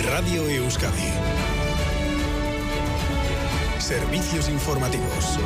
Radio Euskadi. Servicios informativos.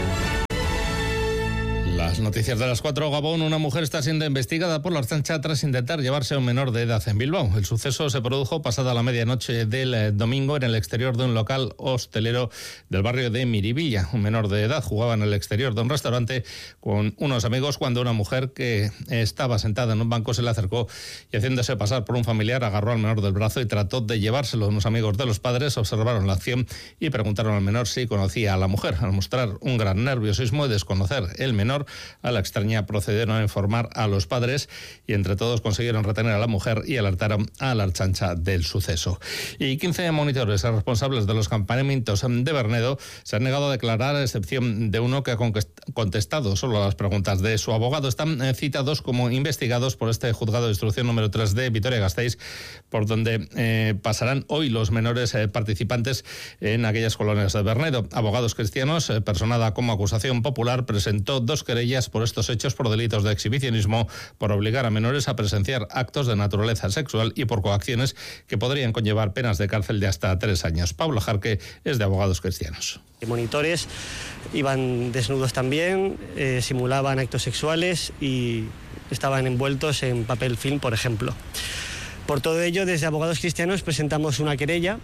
Las noticias de las 4. Gabón. Una mujer está siendo investigada por la Ertzaintza tras intentar llevarse a un menor de edad en Bilbao. El suceso se produjo pasada la medianoche del domingo en el exterior de un local hostelero del barrio de Miribilla. Un menor de edad jugaba en el exterior de un restaurante con unos amigos cuando una mujer que estaba sentada en un banco se le acercó y, haciéndose pasar por un familiar, agarró al menor del brazo y trató de llevárselo. Unos amigos de los padres observaron la acción y preguntaron al menor si conocía a la mujer. Al mostrar un gran nerviosismo y desconocer el menor a la extraña, procedieron a informar a los padres y entre todos consiguieron retener a la mujer y alertaron a la Ertzaintza del suceso. Y 15 monitores responsables de los campamentos de Bernedo se han negado a declarar, a excepción de uno que ha contestado solo a las preguntas de su abogado. Están citados como investigados por este juzgado de instrucción número 3 de Vitoria-Gasteiz, por donde pasarán hoy los menores participantes en aquellas colonias de Bernedo. Abogados Cristianos, personada como acusación popular, presentó 2 querellas por estos hechos por delitos de exhibicionismo, por obligar a menores a presenciar actos de naturaleza sexual y por coacciones que podrían conllevar penas de cárcel de hasta 3 años. Pablo Jarque es de Abogados Cristianos. Monitores iban desnudos también, simulaban actos sexuales y estaban envueltos en papel film, por ejemplo. Por todo ello, desde Abogados Cristianos presentamos una querella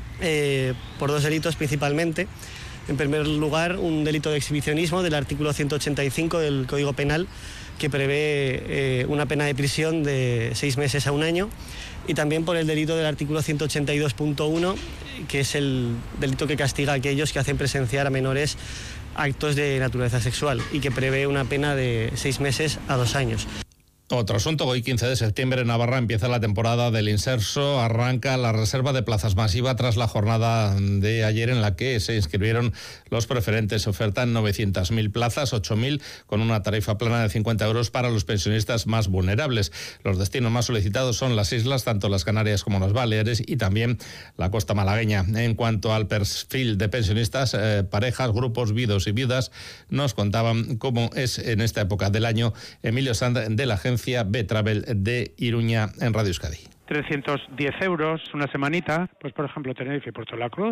por 2 delitos principalmente. En primer lugar, un delito de exhibicionismo del artículo 185 del Código Penal, que prevé una pena de prisión de 6 meses a 1 año, y también por el delito del artículo 182.1, que es el delito que castiga a aquellos que hacen presenciar a menores actos de naturaleza sexual y que prevé una pena de 6 meses a 2 años. Otro asunto: hoy 15 de septiembre en Navarra empieza la temporada del inserso, arranca la reserva de plazas masiva tras la jornada de ayer en la que se inscribieron los preferentes. Se ofertan 900.000 plazas, 8.000 con una tarifa plana de 50 euros para los pensionistas más vulnerables. Los destinos más solicitados son las islas, tanto las Canarias como las Baleares, y también la costa malagueña. En cuanto al perfil de pensionistas, parejas, grupos, viudos y viudas, nos contaban cómo es en esta época del año Emilio Sand, de la agencia B-Travel de Iruña, en Radio Euskadi. 310 euros una semanita, pues por ejemplo Tenerife y Puerto La Cruz,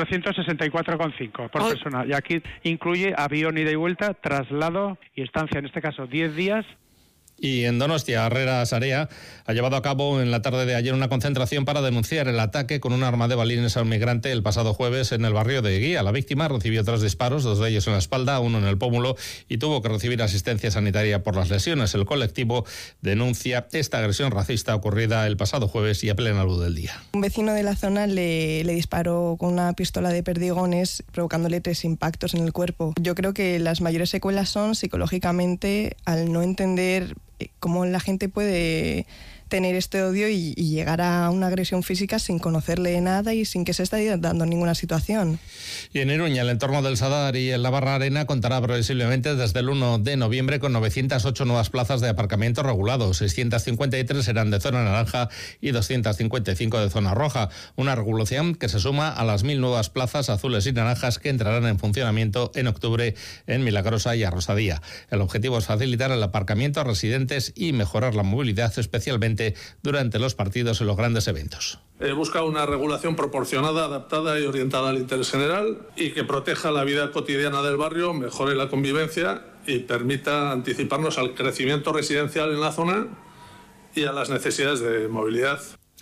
464,5 por persona, y aquí incluye avión ida y vuelta, traslado y estancia, en este caso 10 días. Y en Donostia, Harrera Sarea ha llevado a cabo en la tarde de ayer una concentración para denunciar el ataque con un arma de balines a un migrante el pasado jueves en el barrio de Eguía. La víctima recibió 3 disparos, 2 de ellos en la espalda, 1 en el pómulo, y tuvo que recibir asistencia sanitaria por las lesiones. El colectivo denuncia esta agresión racista ocurrida el pasado jueves y a plena luz del día. Un vecino de la zona le disparó con una pistola de perdigones, provocándole 3 impactos en el cuerpo. Yo creo que las mayores secuelas son psicológicamente, al no entender cómo la gente puede tener este odio y llegar a una agresión física sin conocerle nada y sin que se esté dando ninguna situación. Y en Iruña, el entorno del Sadar y el Navarra Arena contará previsiblemente desde el 1 de noviembre con 908 nuevas plazas de aparcamiento regulados. 653 serán de zona naranja y 255 de zona roja. Una regulación que se suma a las 1.000 nuevas plazas azules y naranjas que entrarán en funcionamiento en octubre en Milagrosa y Arrosadía. El objetivo es facilitar el aparcamiento a residentes y mejorar la movilidad, especialmente durante los partidos y los grandes eventos. Busca una regulación proporcionada, adaptada y orientada al interés general y que proteja la vida cotidiana del barrio, mejore la convivencia y permita anticiparnos al crecimiento residencial en la zona y a las necesidades de movilidad.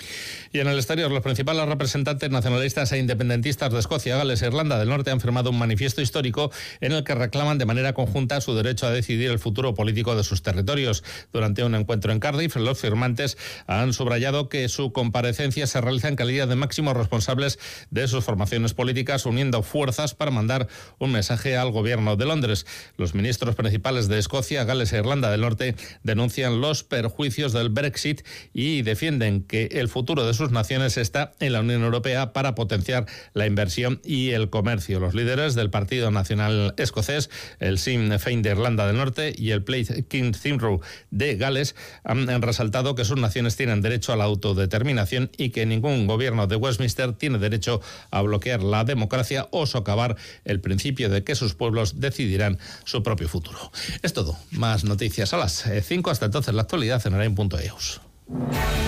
Y en el exterior, los principales representantes nacionalistas e independentistas de Escocia, Gales e Irlanda del Norte han firmado un manifiesto histórico en el que reclaman de manera conjunta su derecho a decidir el futuro político de sus territorios. Durante un encuentro en Cardiff, los firmantes han subrayado que su comparecencia se realiza en calidad de máximos responsables de sus formaciones políticas, uniendo fuerzas para mandar un mensaje al gobierno de Londres. Los ministros principales de Escocia, Gales e Irlanda del Norte denuncian los perjuicios del Brexit y defienden que el futuro de sus naciones está en la Unión Europea para potenciar la inversión y el comercio. Los líderes del Partido Nacional Escocés, el Sinn Féin de Irlanda del Norte y el Plaid Cymru de Gales han resaltado que sus naciones tienen derecho a la autodeterminación y que ningún gobierno de Westminster tiene derecho a bloquear la democracia o socavar el principio de que sus pueblos decidirán su propio futuro. Es todo. Más noticias a las 5. Hasta entonces, la actualidad en Arain.eus.